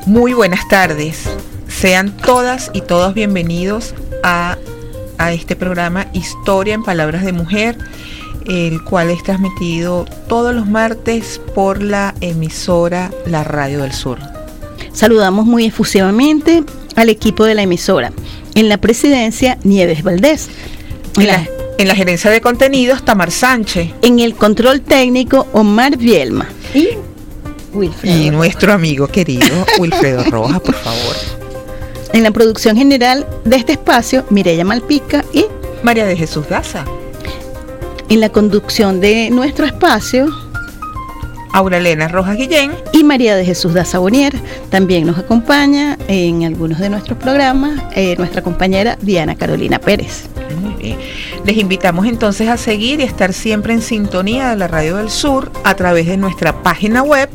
Muy buenas tardes. Sean todas y todos bienvenidos a este programa Historia en Palabras de Mujer, el cual es transmitido todos los martes por la emisora La Radio del Sur. Saludamos muy efusivamente al equipo de la emisora. En la presidencia, Nieves Valdés. En la gerencia de contenidos, Tamar Sánchez. En el control técnico, Omar Vielma. Y Wilfredo. Y nuestro amigo querido Wilfredo Rojas, por favor. En la producción general de este espacio, Mireya Malpica y María de Jesús Daza. En la conducción de nuestro espacio, Aurelena Rojas Guillén y María de Jesús Daza Bonier. También nos acompaña en algunos de nuestros programas nuestra compañera Diana Carolina Pérez. Muy bien. Les invitamos entonces a seguir y estar siempre en sintonía de la Radio del Sur a través de nuestra página web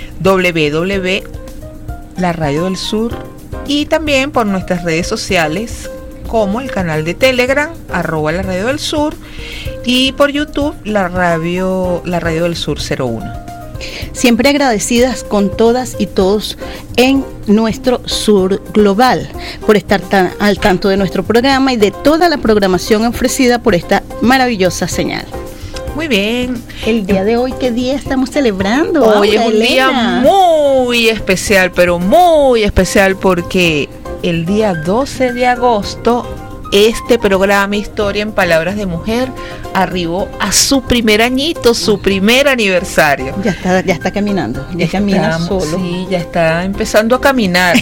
www.laradiodelsur y también por nuestras redes sociales como el canal de Telegram @La Radio del Sur y por YouTube la Radio del Sur 01. Siempre agradecidas con todas y todos en nuestro Sur Global por estar tan al tanto de nuestro programa y de toda la programación ofrecida por esta maravillosa señal. Muy bien. El día de hoy, ¿qué día estamos celebrando? Hoy es un día muy especial, pero muy especial porque el día 12 de agosto este programa Historia en Palabras de Mujer arribó a su primer añito, su primer aniversario. Ya está caminando, ya camina solo. Sí, ya está empezando a caminar.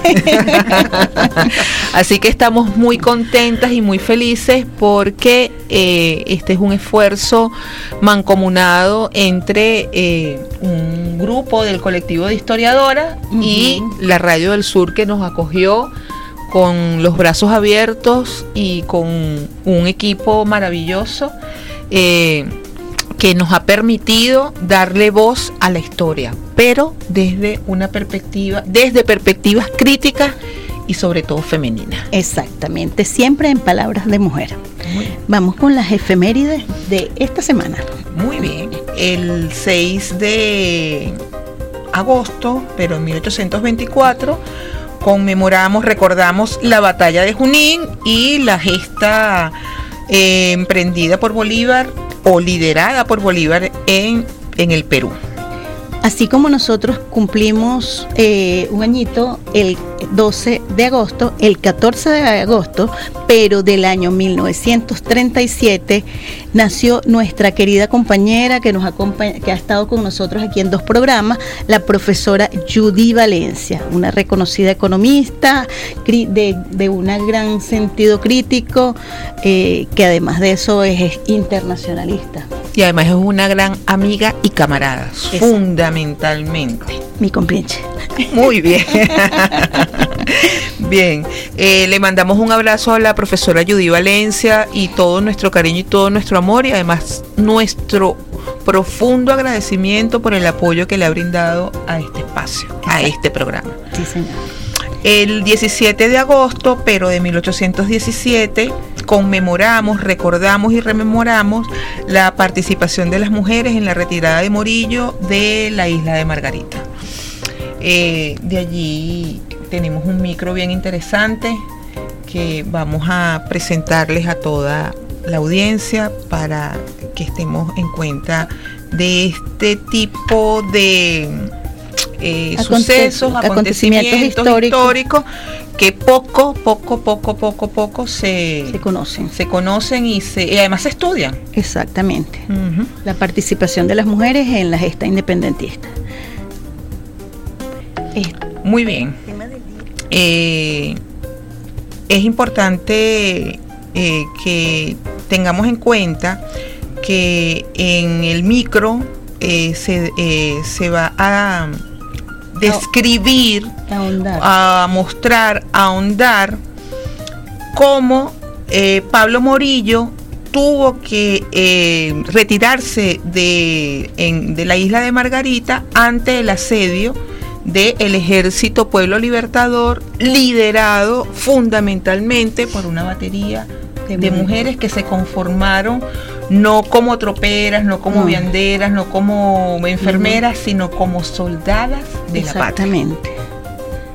Así que estamos muy contentas y muy felices porque este es un esfuerzo mancomunado entre un grupo del colectivo de historiadoras y la Radio del Sur, que nos acogió con los brazos abiertos y con un equipo maravilloso que nos ha permitido darle voz a la historia, pero desde perspectivas críticas y sobre todo femeninas. Exactamente, siempre en palabras de mujer. Vamos con las efemérides de esta semana. Muy bien, el 6 de agosto, pero en 1824, recordamos la batalla de Junín y la gesta emprendida por Bolívar o liderada por Bolívar en el Perú. Así como nosotros cumplimos un añito el 12 de agosto, el 14 de agosto, pero del año 1937, nació nuestra querida compañera que ha estado con nosotros aquí en 2 programas, la profesora Judy Valencia, una reconocida economista de un gran sentido crítico, que además de eso es internacionalista. Y además es una gran amiga y camarada, fundamentalmente. Mi compinche. Muy bien. Bien, le mandamos un abrazo a la profesora Judy Valencia y todo nuestro cariño y todo nuestro amor y además nuestro profundo agradecimiento por el apoyo que le ha brindado a este espacio, a este programa. Sí, señor. El 17 de agosto, pero de 1817, conmemoramos, recordamos y rememoramos la participación de las mujeres en la retirada de Morillo de la isla de Margarita. De allí tenemos un micro bien interesante que vamos a presentarles a toda la audiencia para que estemos en cuenta de este tipo de sucesos, acontecimientos históricos que poco se conocen y además se estudian. Exactamente. La participación de las mujeres en la gesta independentista. Muy bien. Es importante que tengamos en cuenta que en el micro se va a describir, a mostrar, a ahondar cómo Pablo Morillo tuvo que retirarse de la isla de Margarita ante el asedio del Ejército Pueblo Libertador, liderado fundamentalmente por una batería de mujeres que se conformaron no como troperas, no como vianderas, no como enfermeras, sino como soldadas de la patria. Exactamente.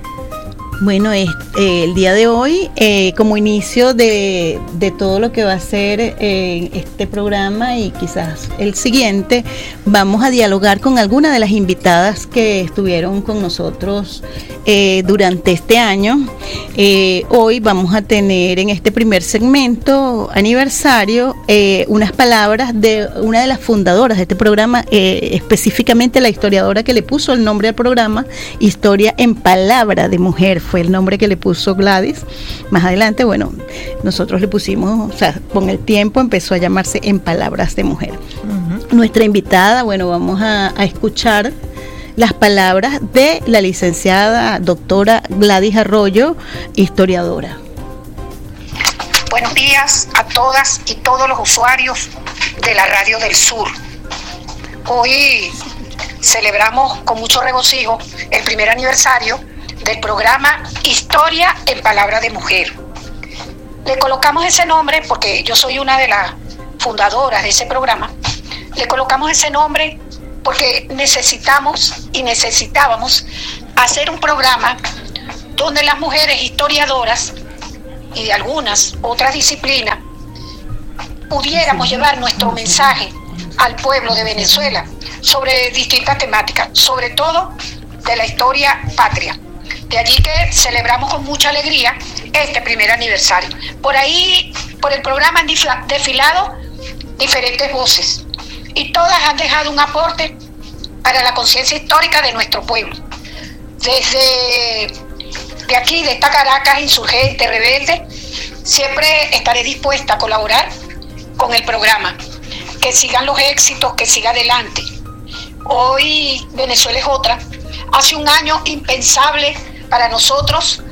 Bueno, el día de hoy, como inicio de todo lo que va a ser este programa y quizás el siguiente, vamos a dialogar con algunas de las invitadas que estuvieron con nosotros durante este año. Hoy vamos a tener en este primer segmento aniversario unas palabras de una de las fundadoras de este programa, específicamente la historiadora que le puso el nombre al programa, Historia en Palabra de Mujer. Fue el nombre que le puso Gladys. Más adelante, bueno, nosotros le pusimos, o sea, con el tiempo empezó a llamarse En Palabras de Mujer. Uh-huh. Nuestra invitada, bueno, vamos a escuchar las palabras de la licenciada doctora Gladys Arroyo, historiadora. Buenos días a todas y todos los usuarios de la Radio del Sur. Hoy celebramos con mucho regocijo el primer aniversario del programa Historia en Palabra de Mujer. Le colocamos ese nombre porque yo soy una de las fundadoras de ese programa. Le colocamos ese nombre porque necesitábamos hacer un programa donde las mujeres historiadoras y de algunas otras disciplinas pudiéramos llevar nuestro mensaje al pueblo de Venezuela sobre distintas temáticas, sobre todo de la historia patria. De allí que celebramos con mucha alegría este primer aniversario. Por ahí, por el programa han desfilado diferentes voces y todas han dejado un aporte para la conciencia histórica de nuestro pueblo. Desde de aquí, de esta Caracas insurgente, rebelde, siempre estaré dispuesta a colaborar con el programa. Que sigan los éxitos, que siga adelante. Hoy Venezuela es otra. Hace un año impensable para nosotros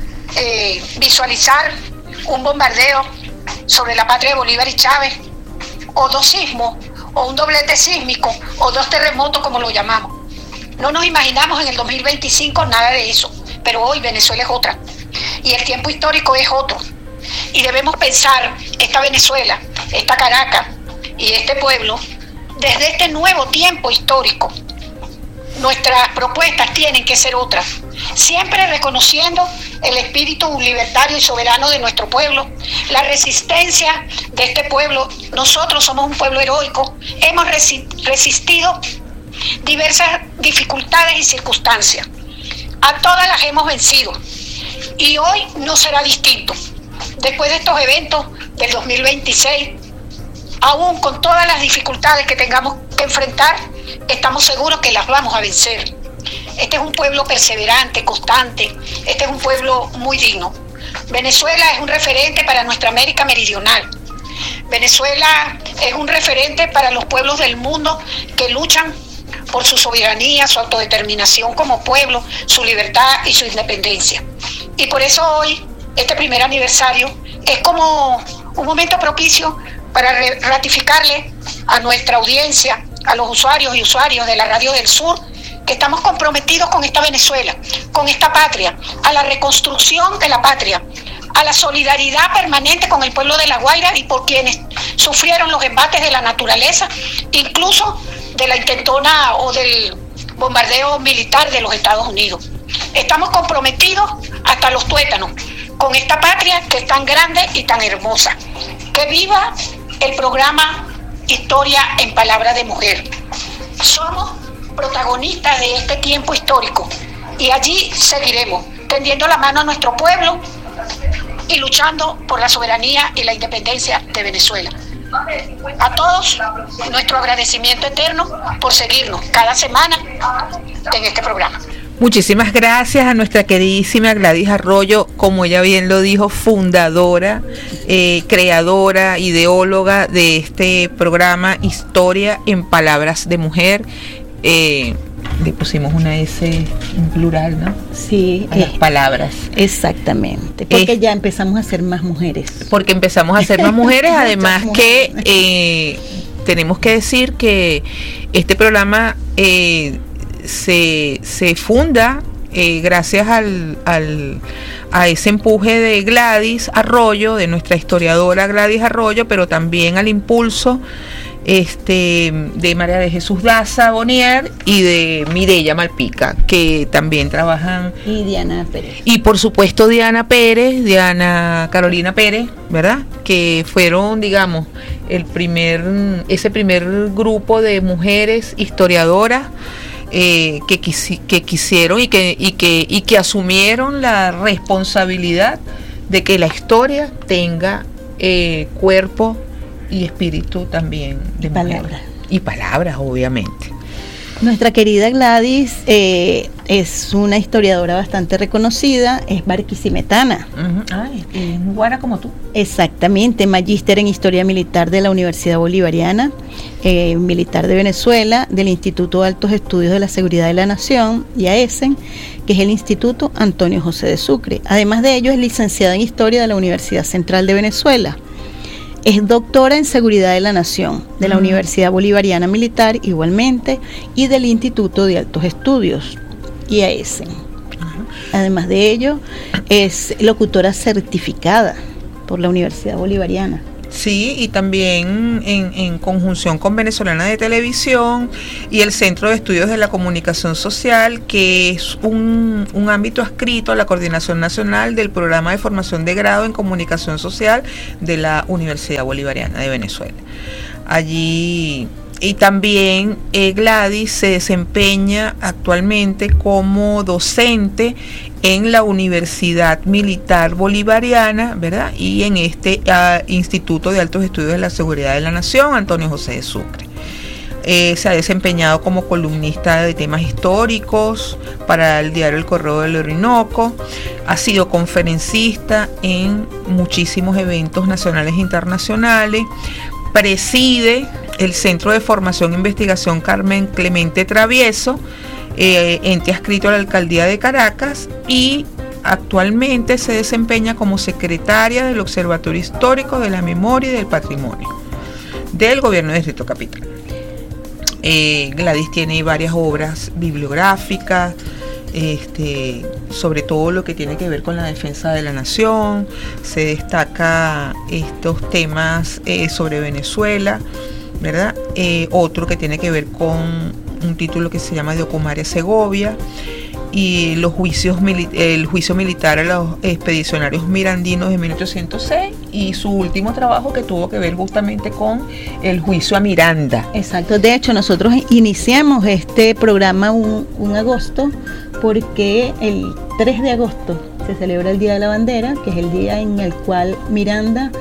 visualizar un bombardeo sobre la patria de Bolívar y Chávez, o dos sismos, o un doblete sísmico, o dos terremotos como lo llamamos. No nos imaginamos en el 2025 nada de eso, pero hoy Venezuela es otra, y el tiempo histórico es otro. Y debemos pensar esta Venezuela, esta Caracas y este pueblo, desde este nuevo tiempo histórico. Nuestras propuestas tienen que ser otras, siempre reconociendo el espíritu libertario y soberano de nuestro pueblo, la resistencia de este pueblo. Nosotros somos un pueblo heroico, hemos resistido diversas dificultades y circunstancias, a todas las hemos vencido, y hoy no será distinto. Después de estos eventos del 2026, aún con todas las dificultades que tengamos que enfrentar, estamos seguros que las vamos a vencer. Este es un pueblo perseverante, constante, este es un pueblo muy digno. Venezuela es un referente para nuestra América Meridional. Venezuela es un referente para los pueblos del mundo que luchan por su soberanía, su autodeterminación como pueblo, su libertad y su independencia. Y por eso hoy, este primer aniversario, es como un momento propicio para ratificarle a nuestra audiencia, a los usuarios y usuarias de la Radio del Sur, que estamos comprometidos con esta Venezuela, con esta patria, a la reconstrucción de la patria, a la solidaridad permanente con el pueblo de La Guaira y por quienes sufrieron los embates de la naturaleza, incluso de la intentona o del bombardeo militar de los Estados Unidos. Estamos comprometidos hasta los tuétanos con esta patria que es tan grande y tan hermosa. Que viva el programa Historia en Palabra de Mujer. Somos protagonistas de este tiempo histórico y allí seguiremos tendiendo la mano a nuestro pueblo y luchando por la soberanía y la independencia de Venezuela. A todos, nuestro agradecimiento eterno por seguirnos cada semana en este programa. Muchísimas gracias a nuestra queridísima Gladys Arroyo, como ella bien lo dijo, fundadora, creadora, ideóloga de este programa Historia en Palabras de Mujer. Le pusimos una S en plural, ¿no? Sí. A las palabras. Exactamente, porque ya empezamos a ser más mujeres. Porque empezamos a ser más mujeres, además mujeres. Que tenemos que decir que este programa se funda gracias a ese empuje de Gladys Arroyo, de nuestra historiadora Gladys Arroyo, pero también al impulso de María de Jesús Daza Bonier y de Mireya Malpica, que también trabajan. Y Diana Pérez. Y por supuesto Diana Carolina Pérez, ¿verdad? Que fueron, digamos, ese primer grupo de mujeres historiadoras que quisieron y que asumieron la responsabilidad de que la historia tenga cuerpo y espíritu también de palabras. Y palabras, obviamente. Nuestra querida Gladys es una historiadora bastante reconocida, es barquisimetana. Es muy buena como tú. Exactamente, magíster en Historia Militar de la Universidad Bolivariana, militar de Venezuela, del Instituto de Altos Estudios de la Seguridad de la Nación, IAESEN, que es el Instituto Antonio José de Sucre. Además de ello, es licenciada en Historia de la Universidad Central de Venezuela. Es doctora en Seguridad de la Nación de la Universidad Bolivariana Militar igualmente y del Instituto de Altos Estudios, IAESEN. Además de ello, es locutora certificada por la Universidad Bolivariana. Sí, y también en conjunción con Venezolana de Televisión y el Centro de Estudios de la Comunicación Social, que es un ámbito adscrito a la Coordinación Nacional del Programa de Formación de Grado en Comunicación Social de la Universidad Bolivariana de Venezuela. Allí, y también Gladys se desempeña actualmente como docente en la Universidad Militar Bolivariana, ¿verdad? Y en este Instituto de Altos Estudios de la Seguridad de la Nación, Antonio José de Sucre. Se ha desempeñado como columnista de temas históricos para el diario El Correo del Orinoco, ha sido conferencista en muchísimos eventos nacionales e internacionales, preside el Centro de Formación e Investigación Carmen Clemente Travieso, ente adscrito a la Alcaldía de Caracas, y actualmente se desempeña como secretaria del Observatorio Histórico de la Memoria y del Patrimonio del Gobierno de Distrito Capital. Gladys tiene varias obras bibliográficas, sobre todo lo que tiene que ver con la defensa de la nación. Se destaca estos temas sobre Venezuela, ¿verdad? Otro que tiene que ver con un título que se llama de Ocumaria Segovia, y el juicio militar a los expedicionarios mirandinos de 1806, y su último trabajo que tuvo que ver justamente con el juicio a Miranda. Exacto, de hecho nosotros iniciamos este programa un agosto porque el 3 de agosto se celebra el Día de la Bandera, que es el día en el cual Miranda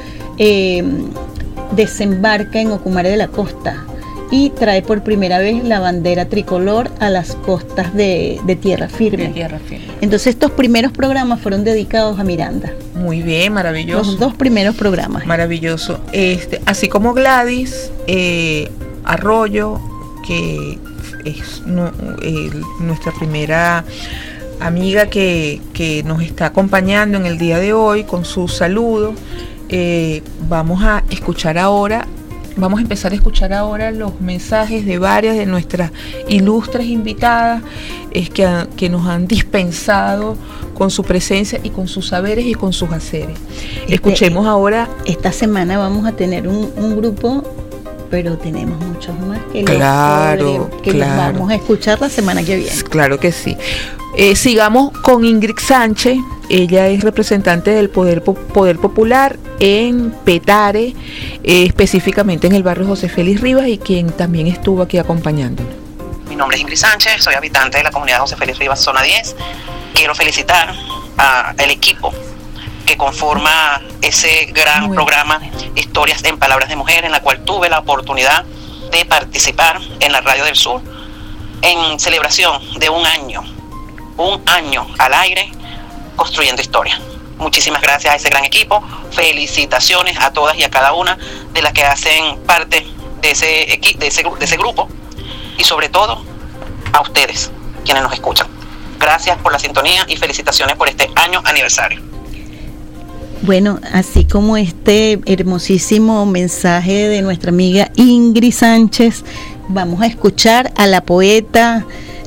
desembarca en Ocumare de la Costa y trae por primera vez la bandera tricolor a las costas de tierra firme. Entonces estos primeros programas fueron dedicados a Miranda. Muy bien, maravilloso. Los dos primeros programas. Maravilloso. Así como Gladys Arroyo, que es nuestra primera amiga que nos está acompañando en el día de hoy con su saludo. Vamos a empezar a escuchar ahora los mensajes de varias de nuestras ilustres invitadas que nos han dispensado con su presencia y con sus saberes y con sus haceres. Escuchemos ahora. Esta semana vamos a tener un grupo, pero tenemos muchos más que los vamos a escuchar la semana que viene. Claro que sí. Sigamos con Ingrid Sánchez. Ella es representante del Poder Popular en Petare, específicamente en el barrio José Félix Rivas, y quien también estuvo aquí acompañándonos. Mi nombre es Ingrid Sánchez, soy habitante de la comunidad José Félix Rivas, zona 10. Quiero felicitar al equipo que conforma ese gran programa Historias en Palabras de Mujer, en la cual tuve la oportunidad de participar en la Radio del Sur en celebración de un año al aire construyendo historia. Muchísimas gracias a ese gran equipo, felicitaciones a todas y a cada una de las que hacen parte de ese grupo, y sobre todo a ustedes quienes nos escuchan. Gracias por la sintonía y felicitaciones por este año aniversario. Bueno, así como este hermosísimo mensaje de nuestra amiga Ingrid Sánchez, vamos a escuchar a la poeta,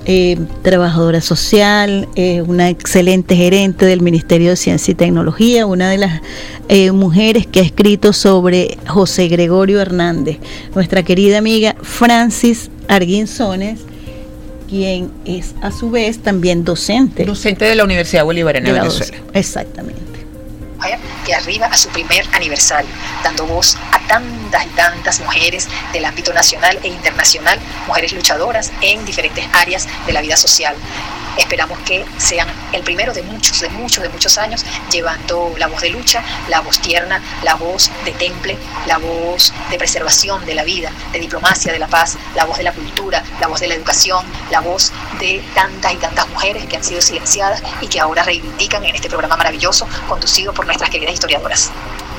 trabajadora social, una excelente gerente del Ministerio de Ciencia y Tecnología, una de las mujeres que ha escrito sobre José Gregorio Hernández, nuestra querida amiga Francis Arguinzones, quien es a su vez también docente de la Universidad Bolivariana de Venezuela. Exactamente. Que arriba a su primer aniversario, dando voz a tantas y tantas mujeres del ámbito nacional e internacional, mujeres luchadoras en diferentes áreas de la vida social. Esperamos que sean el primero de muchos años, llevando la voz de lucha, la voz tierna, la voz de temple, la voz de preservación de la vida, de diplomacia de la paz, la voz de la cultura, la voz de la educación, la voz de tantas y tantas mujeres que han sido silenciadas y que ahora reivindican en este programa maravilloso conducido por nuestras queridas historiadoras.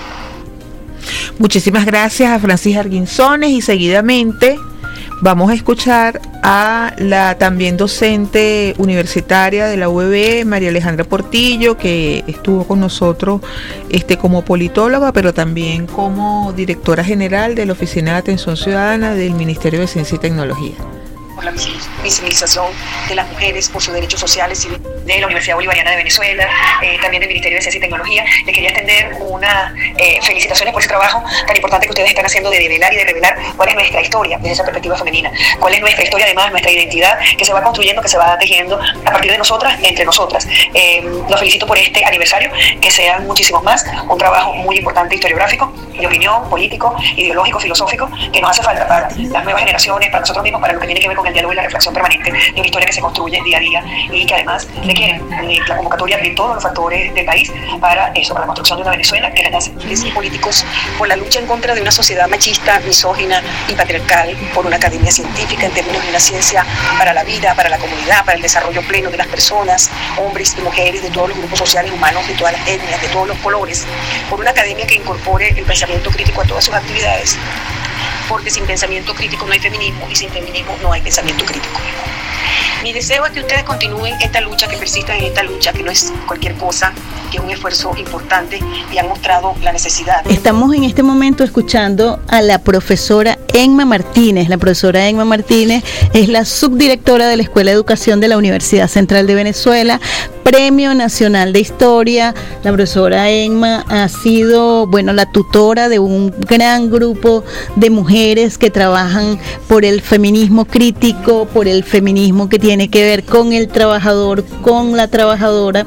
Muchísimas gracias a Francis Arguinzones, y seguidamente vamos a escuchar a la también docente universitaria de la UEB, María Alejandra Portillo, que estuvo con nosotros como politóloga, pero también como directora general de la Oficina de Atención Ciudadana del Ministerio de Ciencia y Tecnología. Por la visibilización de las mujeres, por sus derechos sociales de la Universidad Bolivariana de Venezuela, también del Ministerio de Ciencia y Tecnología. Le quería extender unas felicitaciones por ese trabajo tan importante que ustedes están haciendo de develar y de revelar cuál es nuestra historia desde esa perspectiva femenina, cuál es nuestra historia, además nuestra identidad que se va construyendo, que se va tejiendo a partir de nosotras, entre nosotras. Los felicito por este aniversario, que sean muchísimos más, un trabajo muy importante historiográfico, de opinión, político, ideológico, filosófico, que nos hace falta para las nuevas generaciones, para nosotros mismos, para lo que tiene que ver con el diálogo y la reflexión permanente de una historia que se construye día a día y que además requiere la convocatoria de todos los factores del país para eso, para la construcción de una Venezuela que renace. Y políticos por la lucha en contra de una sociedad machista, misógina y patriarcal, por una academia científica en términos de una ciencia para la vida, para la comunidad, para el desarrollo pleno de las personas, hombres y mujeres de todos los grupos sociales humanos, de todas las etnias, de todos los colores, por una academia que incorpore el pensamiento crítico a todas sus actividades, porque sin pensamiento crítico no hay feminismo y sin feminismo no hay pensamiento crítico. Mi deseo es que ustedes continúen esta lucha, que persistan en esta lucha, que no es cualquier cosa, que es un esfuerzo importante y han mostrado la necesidad. Estamos en este momento escuchando a la profesora Emma Martínez. La profesora Emma Martínez es la subdirectora de la Escuela de Educación de la Universidad Central de Venezuela, Premio Nacional de Historia. La profesora Emma ha sido, la tutora de un gran grupo de mujeres que trabajan por el feminismo crítico, por el feminismo que tiene que ver con el trabajador, con la trabajadora.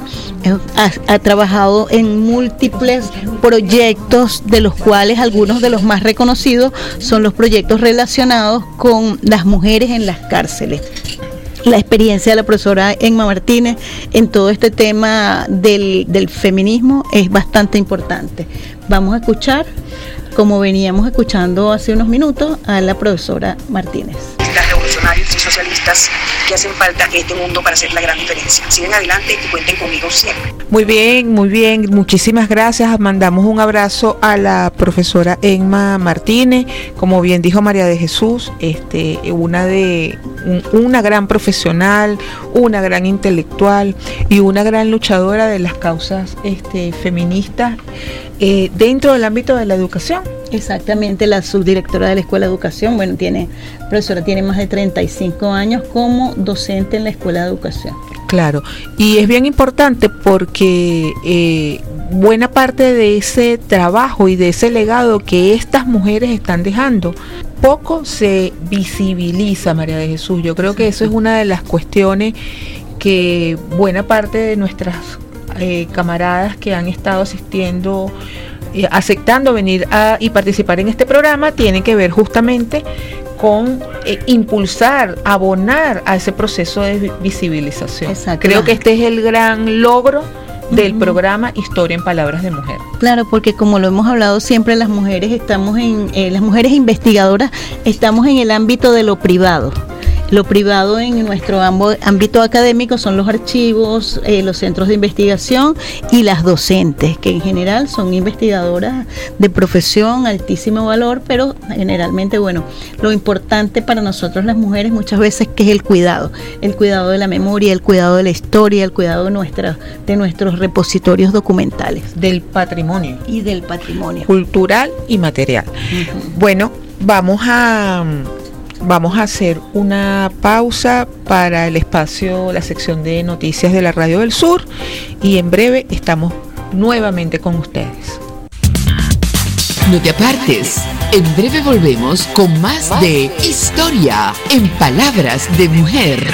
Ha trabajado en múltiples proyectos, de los cuales algunos de los más reconocidos son los proyectos relacionados con las mujeres en las cárceles. La experiencia de la profesora Emma Martínez en todo este tema del feminismo es bastante importante. Vamos a escuchar, como veníamos escuchando hace unos minutos, a la profesora Martínez. Las revolucionarios y socialistas que hacen falta en este mundo para hacer la gran diferencia. Sigan adelante y cuenten conmigo siempre. Muy bien, muchísimas gracias. Mandamos un abrazo a la profesora Emma Martínez, como bien dijo María de Jesús, una gran profesional, una gran intelectual y una gran luchadora de las causas feministas dentro del ámbito de la educación. Exactamente, la subdirectora de la Escuela de Educación, profesora tiene más de 35 años como docente en la Escuela de Educación. Claro, y es bien importante porque buena parte de ese trabajo y de ese legado que estas mujeres están dejando, poco se visibiliza, María de Jesús. Yo creo que eso es una de las cuestiones que buena parte de nuestras camaradas que han estado asistiendo, aceptando venir y participar en este programa, tienen que ver justamente con impulsar, abonar a ese proceso de visibilización. Exacto. Creo que este es el gran logro del programa Historia en Palabras de Mujer. Claro, porque como lo hemos hablado siempre, las mujeres las mujeres investigadoras estamos en el ámbito de lo privado. Lo privado en nuestro ámbito académico son los archivos, los centros de investigación y las docentes, que en general son investigadoras de profesión, altísimo valor, pero generalmente, lo importante para nosotros las mujeres muchas veces que es el cuidado de la memoria, el cuidado de la historia, el cuidado de nuestros repositorios documentales. Del patrimonio. Y del patrimonio. Cultural y material. Vamos a Vamos a hacer una pausa para el espacio, la sección de noticias de la Radio del Sur, y en breve estamos nuevamente con ustedes. No te apartes, en breve volvemos con más de Historia en Palabras de Mujer.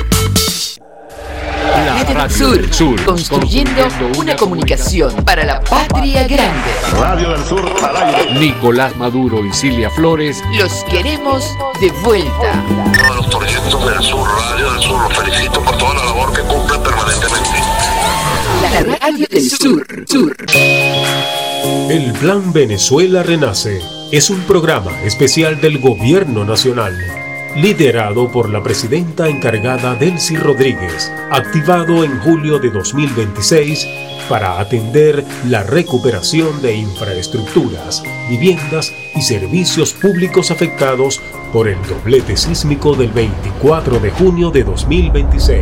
Radio del Sur, construyendo una comunicación para la patria grande. Radio del Sur al aire. Nicolás Maduro y Cilia Flores los queremos de vuelta. Uno de los proyectos del Sur, Radio del Sur, los felicito por toda la labor que cumplen permanentemente. La Radio del Sur. El Plan Venezuela Renace es un programa especial del Gobierno Nacional, liderado por la presidenta encargada Delcy Rodríguez, activado en julio de 2026 para atender la recuperación de infraestructuras, viviendas y servicios públicos afectados por el doblete sísmico del 24 de junio de 2026.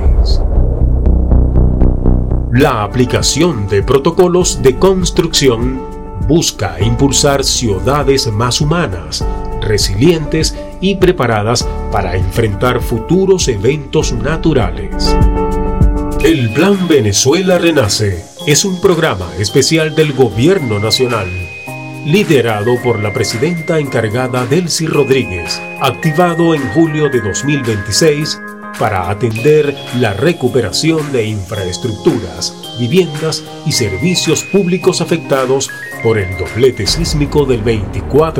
La aplicación de protocolos de construcción busca impulsar ciudades más humanas, resilientes y preparadas para enfrentar futuros eventos naturales. El Plan Venezuela Renace es un programa especial del Gobierno Nacional, liderado por la presidenta encargada Delcy Rodríguez, activado en julio de 2026 para atender la recuperación de infraestructuras, viviendas y servicios públicos afectados por el doblete sísmico del 24